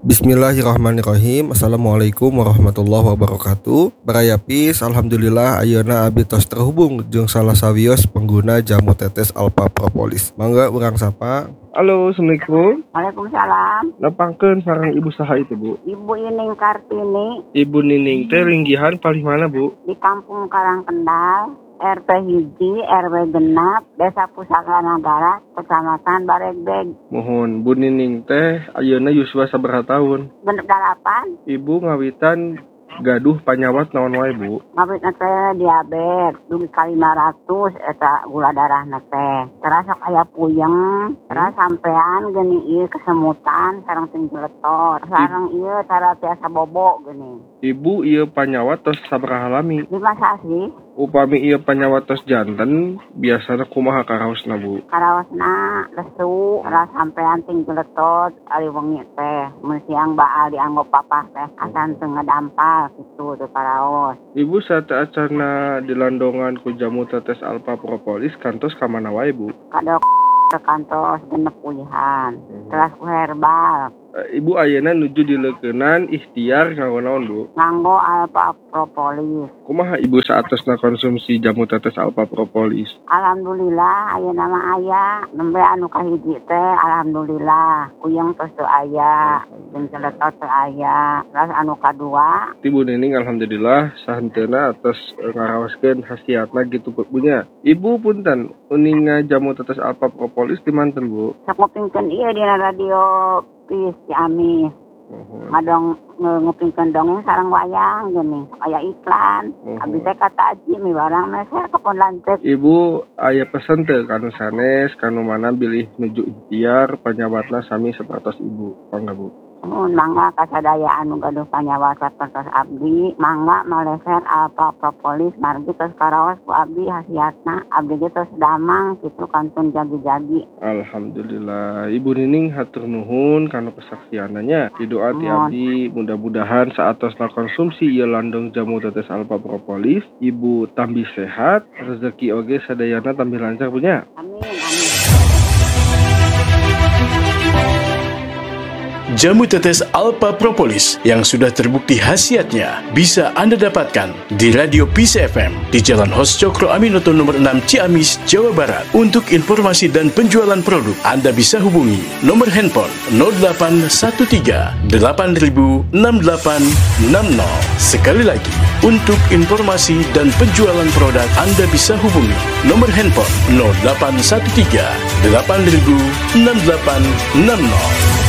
Bismillahirrahmanirrahim. Assalamualaikum warahmatullahi wabarakatuh. Barayapis, alhamdulillah ayeuna abdi tos terhubung jeung salah sawios pengguna jamu tetes Alpha Propolis. Mangga urang sapa. Halo, assalamualaikum. Waalaikumsalam. Nepangkeun sareng ibu saha itu, Bu? Ibu Ining Kartini. Ibu Nining teh linggihan paling mana, Bu? Di Kampung Karangkendal, RT Hiji, RW Genap, Desa Pusaka Nagara, Kecamatan Baregbeg. Mohon Bu Nining teh ayeuna yuswa sabaraha taun? Genep 8. Ibu ngawitan gaduh panyawat naon wae, Bu? Ngabitna teh diabetes, dugi ka 500 eta gula darah teh. Terus sok aya puyeng, terus sampean geni ieu kesemutan sareng tinggi letot, sareng ieu cara biasa bobo geni. Ibu ieu panyawat tos sabaraha lami? 5 sasi. Upami ieu panyawat tos janten, biasana kumaha karaosna, Bu? Karaosna lesu, terus sampean tinggi letot, ari wengi teh. Mun siang baal dianggo papah teh, asan teu ngadampal kitu teh karaos. Ibu saat acarna dilandongan ku jamu tetes Alpha Propolis kantos ka mana wae, Bu? Kadok ke kantos genep puyuhan, terus ku herbal. Ibu ayeuna nuju dileukeunnan ikhtiar nganggo naon, Bu? Nganggo Alpha Propolis. Kumaha Ibu saatosna konsumsi jamu tetes Alpha Propolis? Alhamdulillah ayeuna mah aya, nembe anu kahiji teh alhamdulillah kuyeng tos teu aya, jeung celetot teu aya. Terus anu kadua, Ibu Nining alhamdulillah sahenteuna atas ngaraoskeun khasiatna gitu punya. Ibu punten uninga jamu tetes Alpha Propolis di manten, Bu? sok ngupingkeun ieu dina radio Pis Ciamis. Ngadong ngupingkeun dongeng sareng wayang gini, aya iklan. Abdi teh kata Aji mi barang meser kepon lanceuk. Ibu aya pesen teu kanu sanes kanu mana bilih nuju ikhtiar panyawatna sami sapertos Ibu. Mangga, Bu. Mangga kasadaya anu gaduh panyawat sapertos abdi, mangga maleser Alpha Propolis margi tos karaos ku abdi hasiatna. Abdi ge tos damang kitu kantun jagi-jagi. Alhamdulillah. Ibu Nining hatur nuhun kana kesaksiananya. Di doa ti abdi mudah-mudahan saatosna konsumsi ieu landong jamu tetes Alpha Propolis, Ibu tambih sehat, rezeki oge sadayana tambih lancar punya. Amin. Jamu tetes Alpha Propolis yang sudah terbukti khasiatnya bisa Anda dapatkan di Radio Peace FM di Jalan Hos Cokro Aminoto nomor 6 Ciamis, Jawa Barat. Untuk informasi dan penjualan produk, Anda bisa hubungi nomor handphone 0813 8000 6860. Sekali lagi, untuk informasi dan penjualan produk, Anda bisa hubungi nomor handphone 0813 8000 6860.